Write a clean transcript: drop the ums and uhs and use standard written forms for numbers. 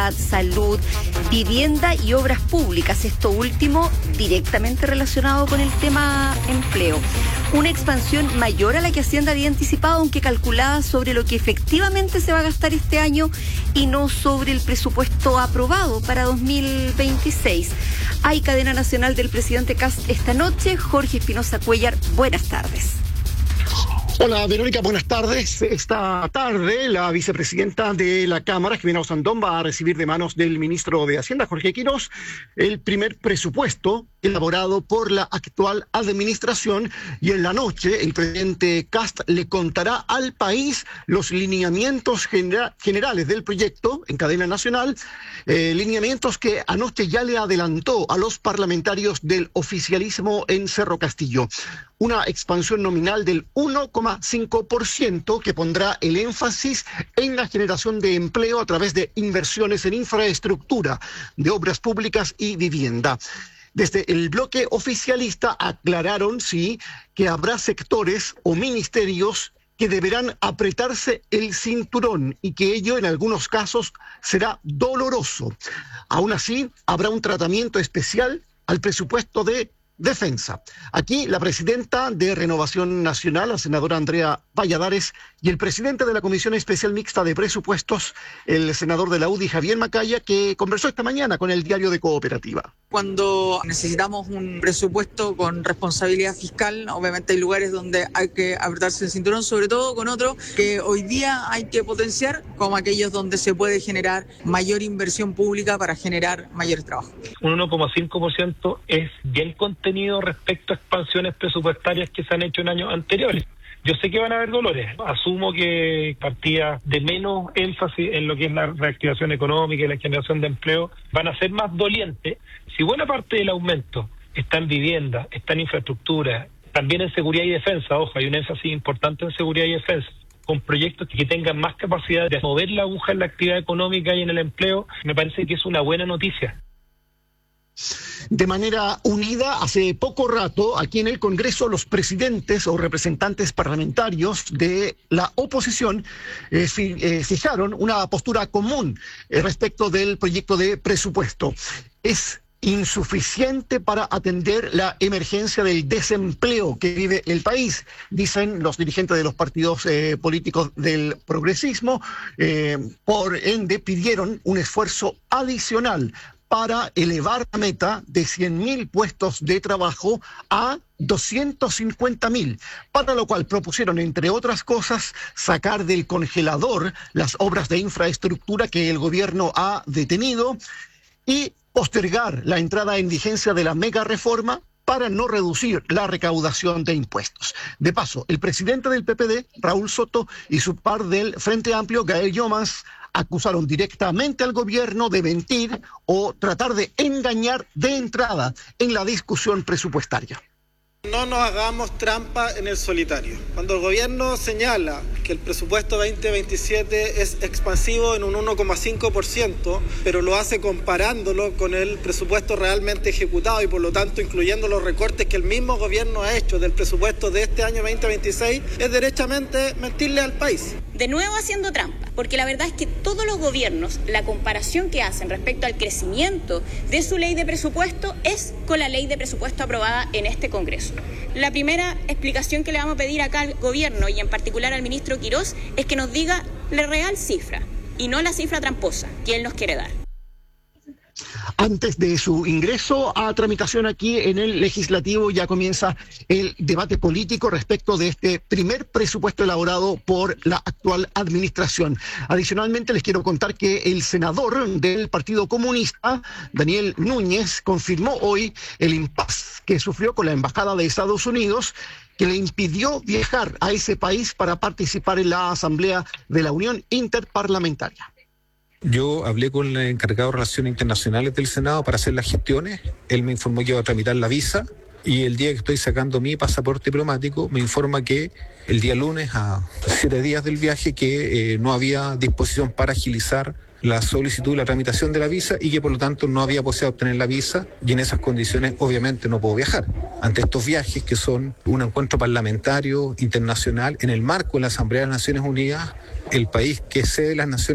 salud, vivienda y obras públicas, esto último directamente relacionado con el tema empleo. Una expansión mayor a la que Hacienda había anticipado, aunque calculada sobre lo que efectivamente se va a gastar este año y no sobre el presupuesto aprobado para 2026. Hay cadena nacional del presidente Kast esta noche. Jorge Espinosa Cuéllar, buenas tardes. Hola Verónica, buenas tardes. Esta tarde la vicepresidenta de la Cámara, Jimena Osandón, va a recibir de manos del ministro de Hacienda, Jorge Quiroz, el primer presupuesto elaborado por la actual administración, y en la noche el presidente Kast le contará al país los lineamientos generales del proyecto en cadena nacional, lineamientos que anoche ya le adelantó a los parlamentarios del oficialismo en Cerro Castillo. Una expansión nominal del 1,5% que pondrá el énfasis en la generación de empleo a través de inversiones en infraestructura, de obras públicas y vivienda. Desde el bloque oficialista aclararon, sí, que habrá sectores o ministerios que deberán apretarse el cinturón y que ello en algunos casos será doloroso. Aún así, habrá un tratamiento especial al presupuesto de defensa. Aquí la presidenta de Renovación Nacional, la senadora Andrea Valladares, y el presidente de la Comisión Especial Mixta de Presupuestos, el senador de la UDI, Javier Macaya, que conversó esta mañana con el Diario de Cooperativa. Cuando necesitamos un presupuesto con responsabilidad fiscal, obviamente hay lugares donde hay que apretarse el cinturón, sobre todo con otros que hoy día hay que potenciar, como aquellos donde se puede generar mayor inversión pública para generar mayores trabajos. Un 1,5% es bien contenido respecto a expansiones presupuestarias que se han hecho en años anteriores. Yo sé que van a haber dolores. Asumo que partidas de menos énfasis en lo que es la reactivación económica y la generación de empleo van a ser más dolientes. Si buena parte del aumento está en vivienda, está en infraestructura, también en seguridad y defensa, ojo, hay un énfasis importante en seguridad y defensa, con proyectos que tengan más capacidad de mover la aguja en la actividad económica y en el empleo, me parece que es una buena noticia. De manera unida, hace poco rato, aquí en el Congreso, los presidentes o representantes parlamentarios de la oposición fijaron una postura común respecto del proyecto de presupuesto. Es insuficiente para atender la emergencia del desempleo que vive el país, dicen los dirigentes de los partidos políticos del progresismo. Por ende, pidieron un esfuerzo adicional para elevar la meta de 100.000 puestos de trabajo a 250.000, para lo cual propusieron, entre otras cosas, sacar del congelador las obras de infraestructura que el gobierno ha detenido y postergar la entrada en vigencia de la mega reforma para no reducir la recaudación de impuestos. De paso, el presidente del PPD, Raúl Soto, y su par del Frente Amplio, Gael Llomas, acusaron directamente al gobierno de mentir o tratar de engañar de entrada en la discusión presupuestaria. No nos hagamos trampa en el solitario. Cuando el gobierno señala que el presupuesto 2027 es expansivo en un 1,5%, pero lo hace comparándolo con el presupuesto realmente ejecutado y por lo tanto incluyendo los recortes que el mismo gobierno ha hecho del presupuesto de este año 2026, es derechamente mentirle al país. De nuevo haciendo trampa, porque la verdad es que todos los gobiernos, la comparación que hacen respecto al crecimiento de su ley de presupuesto es con la ley de presupuesto aprobada en este Congreso. La primera explicación que le vamos a pedir acá al gobierno y en particular al ministro Quiroz es que nos diga la real cifra y no la cifra tramposa que él nos quiere dar. Antes de su ingreso a tramitación aquí en el Legislativo ya comienza el debate político respecto de este primer presupuesto elaborado por la actual administración. Adicionalmente les quiero contar que el senador del Partido Comunista, Daniel Núñez, confirmó hoy el impasse que sufrió con la Embajada de Estados Unidos, que le impidió viajar a ese país para participar en la Asamblea de la Unión Interparlamentaria. Yo hablé con el encargado de Relaciones Internacionales del Senado para hacer las gestiones. Él me informó que iba a tramitar la visa y el día que estoy sacando mi pasaporte diplomático me informa que el día lunes, a 7 días del viaje, que no había disposición para agilizar la solicitud y la tramitación de la visa y que por lo tanto no había posibilidad de obtener la visa y en esas condiciones obviamente no puedo viajar. Ante estos viajes que son un encuentro parlamentario internacional en el marco de la Asamblea de las Naciones Unidas, el país que es sede de las Naciones